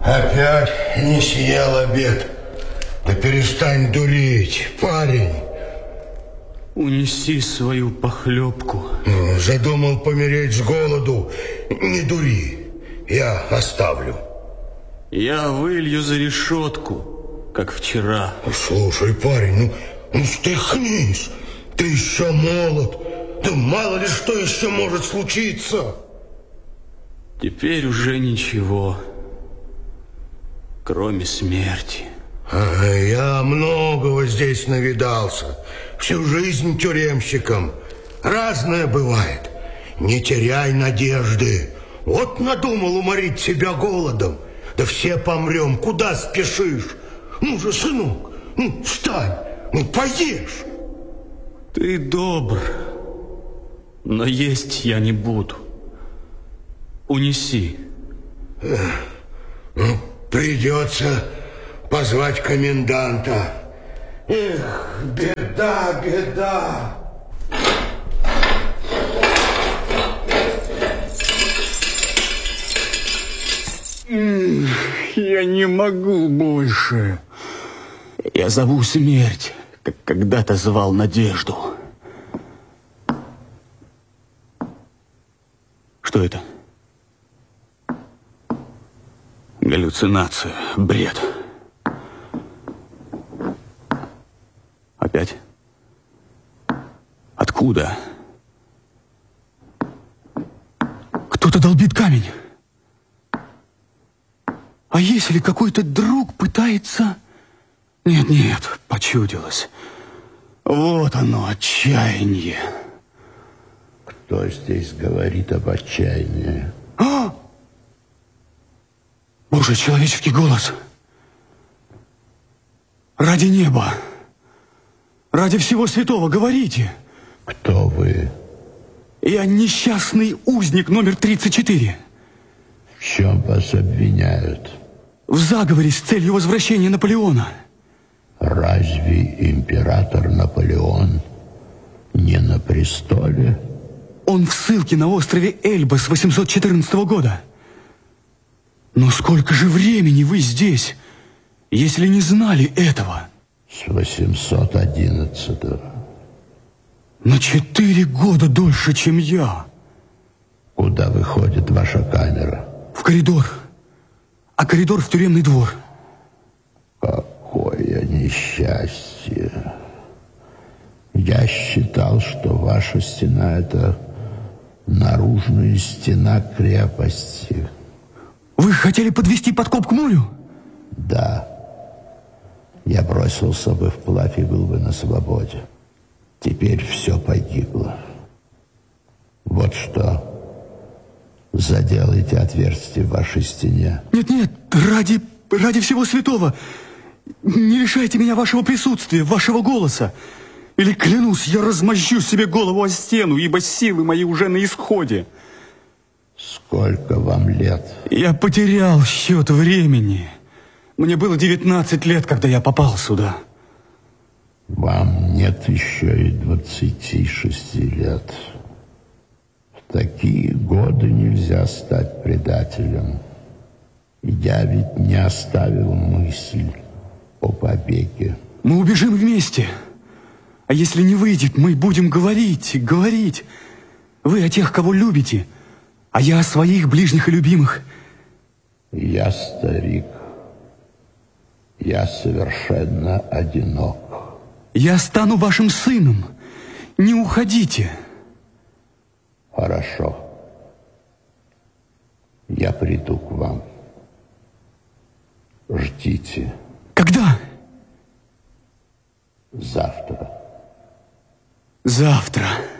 Опять не съел обед. Да перестань дурить, парень. Унеси свою похлебку. Задумал помереть с голоду. Не дури, я оставлю. Я вылью за решетку, как вчера. Слушай, парень, ну стряхнись. Ты еще молод. Да мало ли что еще может случиться. Теперь уже ничего, кроме смерти. Я многого здесь навидался. Всю жизнь тюремщиком. Разное бывает. Не теряй надежды. Вот надумал уморить себя голодом. Да все помрем. Куда спешишь? Ну же, сынок, встань, поешь. Ты добр, но есть я не буду. Унеси. Придется позвать коменданта. Эх, беда, беда. Я не могу больше. Я зову смерть, как когда-то звал надежду. Что это? Галлюцинация, бред. Опять? Откуда? Кто-то долбит камень. А если какой-то друг пытается... Нет, почудилось. Вот оно, отчаяние. Кто здесь говорит об отчаянии? Боже, человеческий голос. Ради неба, ради всего святого, говорите. Кто вы? Я несчастный узник номер 34. В чем вас обвиняют? В заговоре с целью возвращения Наполеона. Разве император Наполеон не на престоле? Он в ссылке на острове Эльба с 814 года. Но сколько же времени вы здесь, если не знали этого? С 811-го. На 4 года дольше, чем я. Куда выходит ваша камера? В коридор. А коридор в тюремный двор. Какое несчастье. Я считал, что ваша стена — это наружная стена крепости. Вы хотели подвести подкоп к мулю? Да. Я бросился бы вплавь и был бы на свободе. Теперь все погибло. Вот что. Заделайте отверстие в вашей стене. Нет, ради всего святого. Не лишайте меня вашего присутствия, вашего голоса. Или, клянусь, я размозжу себе голову о стену, ибо силы мои уже на исходе. Сколько вам лет? Я потерял счет времени. Мне было 19 лет, когда я попал сюда. Вам нет еще и 26 лет. В такие годы нельзя стать предателем. Я ведь не оставил мысль о побеге. Мы убежим вместе. А если не выйдет, мы будем говорить. Вы о тех, кого любите, а я о своих ближних и любимых. Я старик. Я совершенно одинок. Я стану вашим сыном. Не уходите. Хорошо. Я приду к вам. Ждите. Когда? Завтра. Завтра.